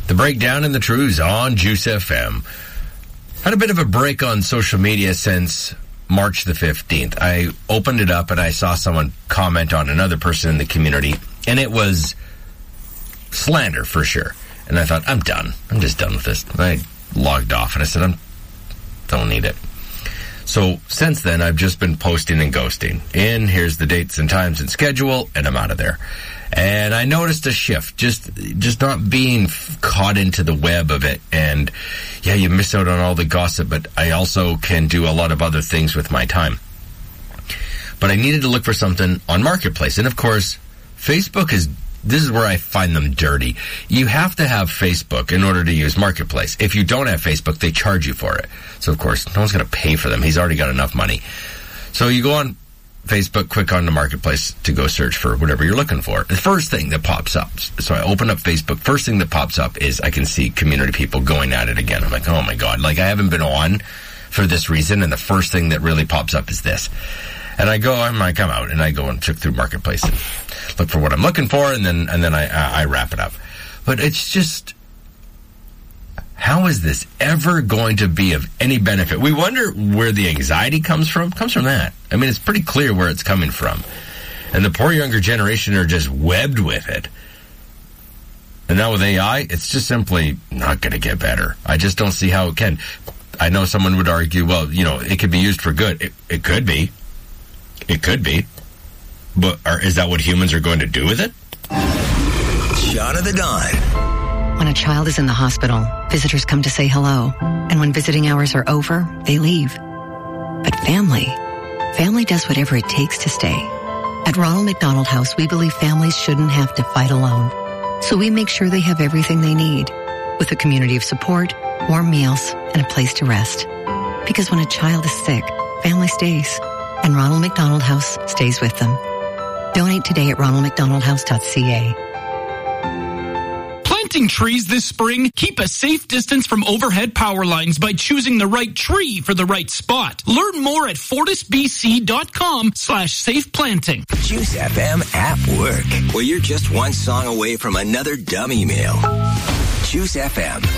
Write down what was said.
The Breakdown and the Truths on Juice FM. Had a bit of a break on social media since March the 15th. I opened it up and I saw someone comment on another person in the community, and it was slander for sure. And I thought, I'm done. I'm just done with this. I logged off and I said, don't need it. So since then, I've just been posting and ghosting. And here's the dates and times and schedule, and I'm out of there. And I noticed a shift, just not being caught into the web of it. And yeah, you miss out on all the gossip, but I also can do a lot of other things with my time. But I needed to look for something on Marketplace. And of course, Facebook this is where I find them dirty. You have to have Facebook in order to use Marketplace. If you don't have Facebook, they charge you for it. So of course, no one's going to pay for them. He's already got enough money. So you go on Facebook, click on the Marketplace to go search for whatever you're looking for. The first thing that pops up, so I open up Facebook, first thing that pops up is I can see community people going at it again. I'm like, oh my God, like I haven't been on for this reason, and the first thing that really pops up is this. And I'm out, and I go and check through Marketplace and look for what I'm looking for, and then I wrap it up. But it's just, how is this ever going to be of any benefit? We wonder where the anxiety comes from. It comes from that. I mean, it's pretty clear where it's coming from. And the poor younger generation are just webbed with it. And now with AI, it's just simply not going to get better. I just don't see how it can. I know someone would argue, well, it could be used for good. It could be. It could be. But is that what humans are going to do with it? Shot of the Dawn. When a child is in the hospital, visitors come to say hello. And when visiting hours are over, they leave. But family does whatever it takes to stay. At Ronald McDonald House, we believe families shouldn't have to fight alone. So we make sure they have everything they need, with a community of support, warm meals, and a place to rest. Because when a child is sick, family stays. And Ronald McDonald House stays with them. Donate today at ronaldmcdonaldhouse.ca. Planting trees this spring? Keep a safe distance from overhead power lines by choosing the right tree for the right spot. Learn more at fortisbc.com/safe planting. Juice FM at work, where you're just one song away from another dumb email. Juice FM.